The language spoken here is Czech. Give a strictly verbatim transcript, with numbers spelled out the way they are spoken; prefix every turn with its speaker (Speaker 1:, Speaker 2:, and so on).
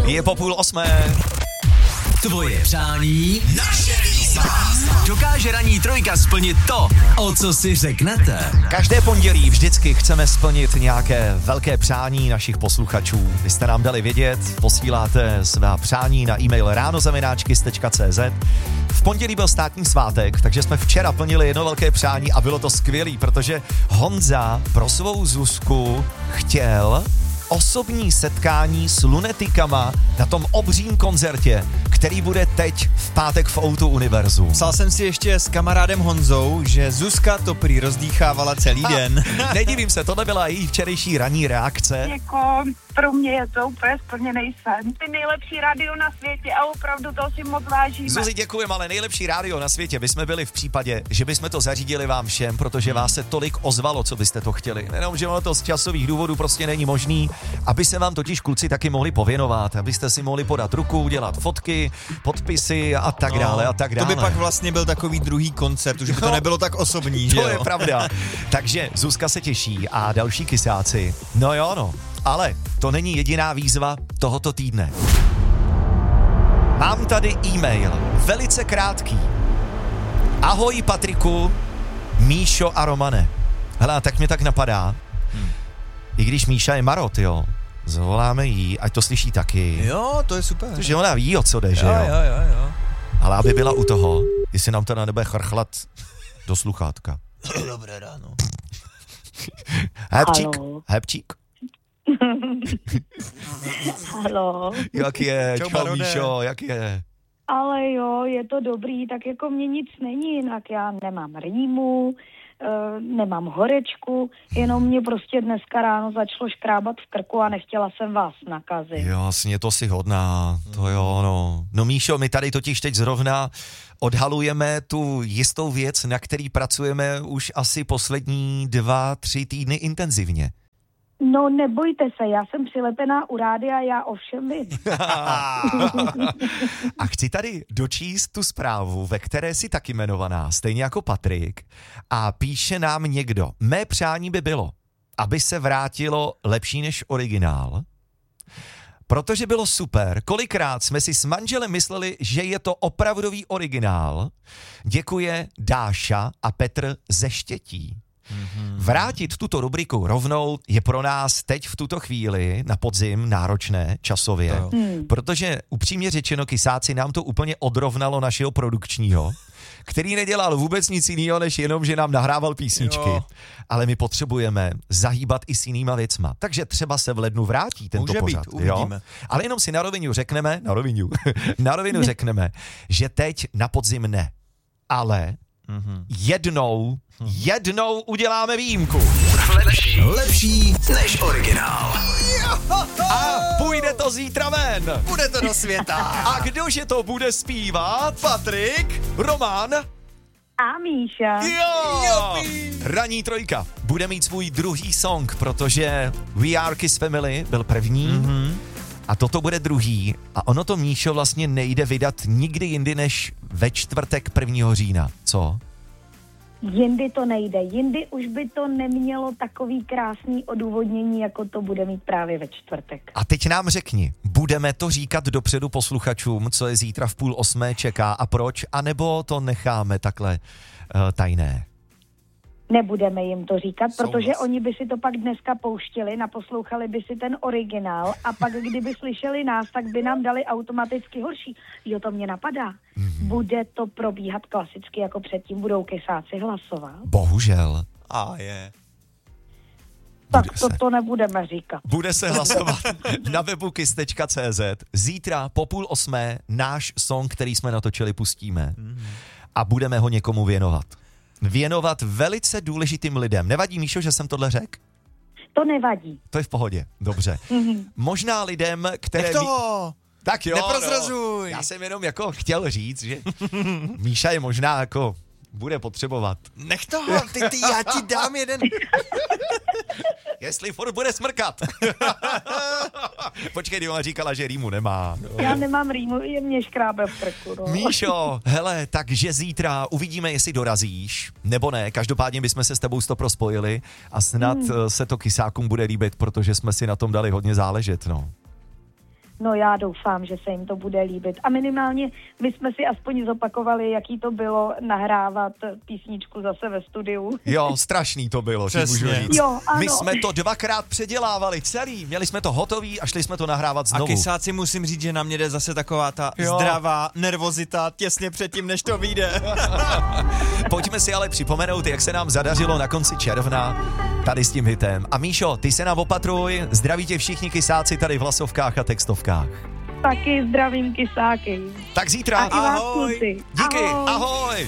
Speaker 1: Je po půl osmé.
Speaker 2: Tvoje přání, naše výzva. Dokáže ranní trojka splnit to, o co si řeknete.
Speaker 1: Každé pondělí vždycky chceme splnit nějaké velké přání našich posluchačů. Vy jste nám dali vědět, posíláte svá přání na e-mail ránozavináčky tečka cé zet. V pondělí byl státní svátek, takže jsme včera plnili jedno velké přání a bylo to skvělý, protože Honza pro svou Zuzku chtěl osobní setkání s lunetikama na tom obřím koncertě, který bude teď v pátek v Outu Univerzu.
Speaker 3: Psal jsem si ještě s kamarádem Honzou, že Zuzka to prý rozdýchávala celý den.
Speaker 1: Nedivím se, tohle byla její včerejší ranní reakce.
Speaker 4: Jako pro mě je to úplně splněnej sen. Ty nejlepší rádio na světě a opravdu to si moc vážíme.
Speaker 1: Zuzi, děkujeme, ale nejlepší rádio na světě bychom byli v případě, že bychom to zařídili vám všem, protože vás se tolik ozvalo, co byste to chtěli. Jenom, že ono to z časových důvodů prostě není možný, aby se vám totiž kluci taky mohli pověnovat, abyste si mohli podat ruku, dělat fotky, podpisy a tak dále a tak dále.
Speaker 3: To by pak vlastně byl takový druhý koncert, už by to
Speaker 1: No,
Speaker 3: nebylo tak osobní,
Speaker 1: To
Speaker 3: že jo?
Speaker 1: je pravda. Takže Zuzka se těší a další kysáci. No jo, no. Ale to není jediná výzva tohoto týdne. Mám tady e-mail, velice krátký. Ahoj Patriku, Míšo a Romane. Hele, tak mě tak napadá. Hmm. I když Míša je marot, jo, zavoláme jí, ať to slyší taky.
Speaker 3: Jo, to je super.
Speaker 1: Protože ona ví, o co jde, že
Speaker 3: jo?
Speaker 1: jo?
Speaker 3: Jo, jo, jo.
Speaker 1: Ale aby byla u toho, jestli nám to nebude chrchlat do sluchátka.
Speaker 3: Dobré ráno.
Speaker 1: Hepčík,
Speaker 4: Haló.
Speaker 1: hepčík.
Speaker 4: Halo.
Speaker 1: Jak je,
Speaker 3: Čau,
Speaker 1: čau
Speaker 3: Barone.
Speaker 1: Míšo, jak je?
Speaker 4: Ale jo, je to dobrý, tak jako mě nic není jinak. Já nemám rýmu, e, nemám horečku, jenom mě prostě dneska ráno začalo škrábat v krku a nechtěla jsem vás nakazit.
Speaker 1: Jo, jasně, to si hodná, to jo, no. No Míšo, my tady totiž teď zrovna odhalujeme tu jistou věc, na který pracujeme už asi poslední dva, tři týdny intenzivně.
Speaker 4: No nebojte se, já jsem přilepená u rádia, já ovšem vím.
Speaker 1: A chci tady dočíst tu zprávu, ve které jsi taky jmenovaná, stejně jako Patrik, a píše nám někdo, mé přání by bylo, aby se vrátilo lepší než originál, protože bylo super, kolikrát jsme si s manželem mysleli, že je to opravdový originál. Děkuje Dáša a Petr ze Štětí. Vrátit tuto rubriku rovnou je pro nás teď v tuto chvíli na podzim náročné časově,
Speaker 4: Hmm.
Speaker 1: protože upřímně řečeno kysáci nám to úplně odrovnalo našeho produkčního, který nedělal vůbec nic jiného, než jenom, že nám nahrával písničky.
Speaker 3: Jo.
Speaker 1: Ale my potřebujeme zahýbat i s jinýma věcma. Takže třeba se v lednu vrátí tento
Speaker 3: Může být,
Speaker 1: pořad.
Speaker 3: uvidíme.
Speaker 1: Jo? Ale jenom si na rovinu řekneme, na rovinu, na rovinu řekneme, že teď na podzim ne. Ale jednou, jednou uděláme výjimku.
Speaker 2: Lepší, lepší než originál.
Speaker 1: A půjde to zítra ven.
Speaker 3: Bude to do světa.
Speaker 1: A kdože to bude zpívat? Patrik, Roman.
Speaker 4: A Míša.
Speaker 1: Jo! Ranní trojka bude mít svůj druhý song, protože We Are Kiss Family byl první mm-hmm. a toto bude druhý. A ono to, Míšo, vlastně nejde vydat nikdy jindy než ve čtvrtek prvního října. Co?
Speaker 4: Jindy to nejde, jindy už by to nemělo takový krásný odůvodnění, jako to bude mít právě ve čtvrtek.
Speaker 1: A teď nám řekni, budeme to říkat dopředu posluchačům, co je zítra v půl osmé čeká a proč, anebo to necháme takhle uh, tajné?
Speaker 4: Nebudeme jim to říkat,
Speaker 1: Souhlas.
Speaker 4: protože oni by si to pak dneska pouštěli, naposlouchali by si ten originál a pak kdyby slyšeli nás, tak by nám dali automaticky horší. Jo, to mě napadá. Mm-hmm. Bude to probíhat klasicky, jako předtím budou kysáci hlasovat.
Speaker 1: Bohužel.
Speaker 3: A je.
Speaker 4: Tak
Speaker 1: Bude
Speaker 4: to,
Speaker 1: se.
Speaker 4: to nebudeme říkat.
Speaker 1: Bude se hlasovat na webu kiss tečka cé zet. Zítra po půl osmé náš song, který jsme natočili, pustíme a budeme ho někomu věnovat. Věnovat velice důležitým lidem. Nevadí, Míšo, že jsem tohle řekl?
Speaker 4: To nevadí.
Speaker 1: To je v pohodě, dobře. Možná lidem, které...
Speaker 3: Nech toho.
Speaker 1: Tak jo,
Speaker 3: Neprozrazuj.
Speaker 1: no. Já jsem jenom jako chtěl říct, že Míša je možná jako bude potřebovat.
Speaker 3: Nech toho, ty, ty, já ti dám jeden.
Speaker 1: Jestli furt bude smrkat. Počkej, ona říkala, že rýmu nemá. No.
Speaker 4: Já nemám rýmu, je mě škrábe v krku. No.
Speaker 1: Míšo, hele, takže zítra uvidíme, jestli dorazíš, nebo ne. Každopádně bychom se s tebou stopro spojili a snad hmm. se to kysákům bude líbit, protože jsme si na tom dali hodně záležet, no.
Speaker 4: No já doufám, že se jim to bude líbit. A minimálně my jsme si aspoň zopakovali, jaký to bylo nahrávat písničku zase ve studiu.
Speaker 1: Jo, strašný to bylo,
Speaker 3: Přesně.
Speaker 1: můžu říct.
Speaker 4: Jo, ano.
Speaker 1: My jsme to dvakrát předělávali celý, měli jsme to hotový a šli jsme to nahrávat
Speaker 3: A
Speaker 1: znovu.
Speaker 3: kysáci, musím říct, že na mě jde zase taková ta
Speaker 1: Jo.
Speaker 3: zdravá nervozita těsně předtím, než to vyjde.
Speaker 1: Pojďme si ale připomenout, jak se nám zadařilo na konci června tady s tím hitem. A Míšo, ty se nám opatruj, zdraví tě všichni kysáci tady v hlasovkách a textovkách.
Speaker 4: Taky zdravím kysáky.
Speaker 1: Tak zítra.
Speaker 4: A i vás
Speaker 3: Ahoj.
Speaker 4: kluci.
Speaker 1: Díky,
Speaker 4: Ahoj.
Speaker 1: ahoj.